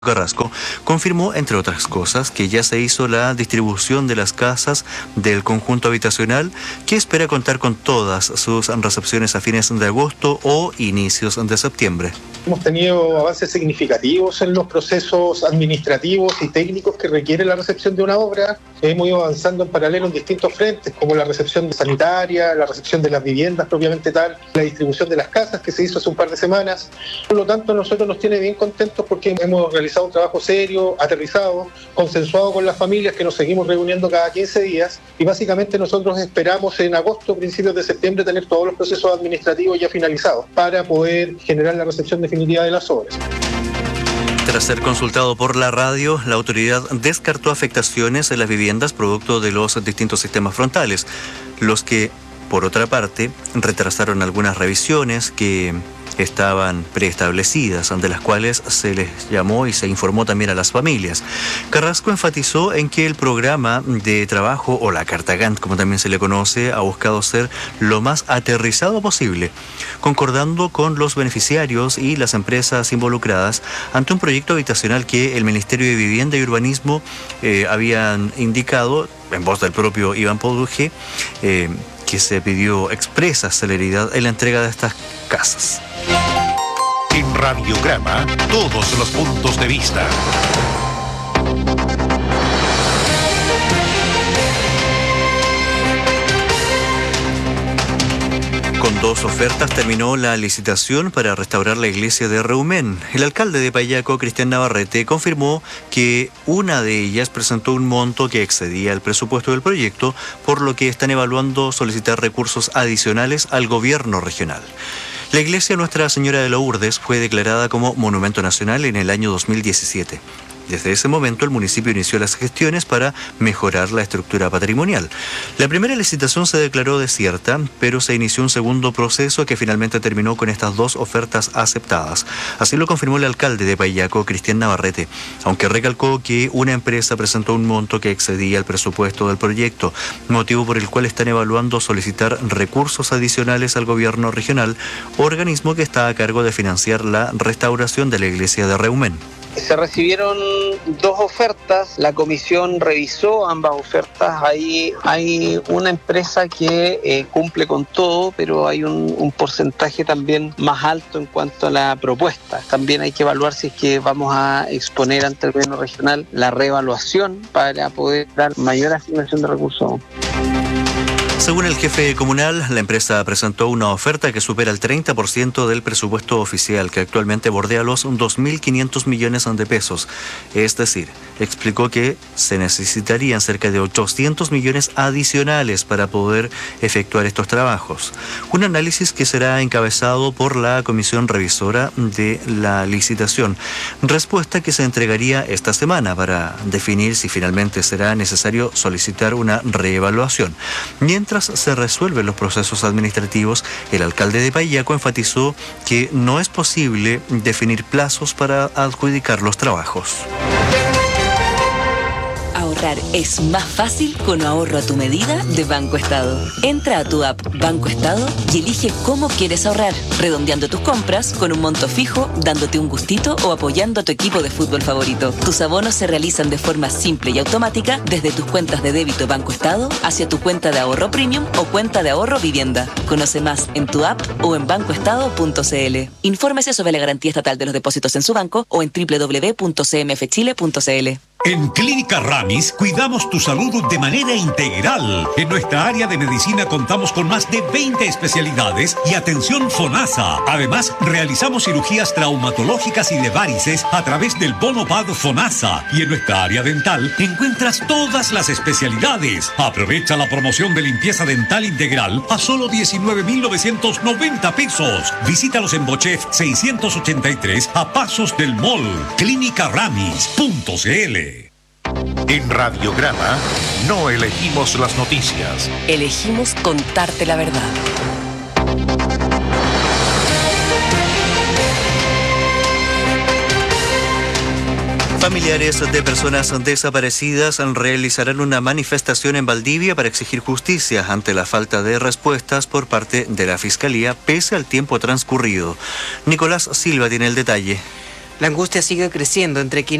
Carrasco confirmó, entre otras cosas, que ya se hizo la distribución de las casas del conjunto habitacional, que espera contar con todas sus recepciones a fines de agosto o inicios de septiembre. Hemos tenido avances significativos en los procesos administrativos y técnicos que requiere la recepción de una obra. Hemos ido avanzando en paralelo en distintos frentes, como la recepción sanitaria, la recepción de las viviendas propiamente tal, la distribución de las casas que se hizo hace un par de semanas. Por lo tanto, a nosotros nos tiene bien contentos porque hemos realizado un trabajo serio, aterrizado, consensuado con las familias, que nos seguimos reuniendo cada 15 días, y básicamente nosotros esperamos en agosto, principios de septiembre, tener todos los procesos administrativos ya finalizados para poder generar la recepción definitiva de las obras. Tras ser consultado por la radio, la autoridad descartó afectaciones en las viviendas producto de los distintos sistemas frontales, los que, por otra parte, retrasaron algunas revisiones que estaban preestablecidas, ante las cuales se les llamó y se informó también a las familias. Carrasco enfatizó en que el programa de trabajo, o la Carta Gantt, como también se le conoce, ha buscado ser lo más aterrizado posible, concordando con los beneficiarios y las empresas involucradas ante un proyecto habitacional que el Ministerio de Vivienda y Urbanismo habían indicado, en voz del propio Iván Poduje, que se pidió expresa celeridad en la entrega de estas casas. En Radiograma, todos los puntos de vista. Con 2 ofertas terminó la licitación para restaurar la iglesia de Reumén. El alcalde de Payaco, Cristian Navarrete, confirmó que una de ellas presentó un monto que excedía el presupuesto del proyecto, por lo que están evaluando solicitar recursos adicionales al gobierno regional. La iglesia Nuestra Señora de Lourdes fue declarada como Monumento Nacional en el año 2017. Desde ese momento, el municipio inició las gestiones para mejorar la estructura patrimonial. La primera licitación se declaró desierta, pero se inició un segundo proceso que finalmente terminó con estas 2 ofertas aceptadas. Así lo confirmó el alcalde de Payaco, Cristian Navarrete, aunque recalcó que una empresa presentó un monto que excedía el presupuesto del proyecto, motivo por el cual están evaluando solicitar recursos adicionales al gobierno regional, organismo que está a cargo de financiar la restauración de la iglesia de Reumén. Se recibieron 2 ofertas, la comisión revisó ambas ofertas. Hay una empresa que cumple con todo, pero hay un porcentaje también más alto en cuanto a la propuesta. También hay que evaluar si es que vamos a exponer ante el gobierno regional la reevaluación para poder dar mayor asignación de recursos. Según el jefe comunal, la empresa presentó una oferta que supera el 30% del presupuesto oficial, que actualmente bordea los 2.500 millones de pesos. Es decir, explicó que se necesitarían cerca de 800 millones adicionales para poder efectuar estos trabajos. Un análisis que será encabezado por la comisión revisora de la licitación. Respuesta que se entregaría esta semana para definir si finalmente será necesario solicitar una reevaluación. Mientras se resuelven los procesos administrativos, el alcalde de Payaco enfatizó que no es posible definir plazos para adjudicar los trabajos. Ahorrar es más fácil con ahorro a tu medida de Banco Estado. Entra a tu app Banco Estado y elige cómo quieres ahorrar, redondeando tus compras con un monto fijo, dándote un gustito o apoyando a tu equipo de fútbol favorito. Tus abonos se realizan de forma simple y automática desde tus cuentas de débito Banco Estado hacia tu cuenta de ahorro premium o cuenta de ahorro vivienda. Conoce más en tu app o en bancoestado.cl. Infórmese sobre la garantía estatal de los depósitos en su banco o en www.cmfchile.cl. En Clínica Ramis cuidamos tu salud de manera integral. En nuestra área de medicina contamos con más de 20 especialidades y atención FONASA. Además, realizamos cirugías traumatológicas y de varices a través del bono PAD FONASA. Y en nuestra área dental encuentras todas las especialidades. Aprovecha la promoción de limpieza dental integral a solo 19.990 pesos. Visítalos en Bochef 683 a pasos del mall. Clínicaramis.cl. En Radiograma no elegimos las noticias. Elegimos contarte la verdad. Familiares de personas desaparecidas realizarán una manifestación en Valdivia para exigir justicia ante la falta de respuestas por parte de la Fiscalía pese al tiempo transcurrido. Nicolás Silva tiene el detalle. La angustia sigue creciendo entre quienes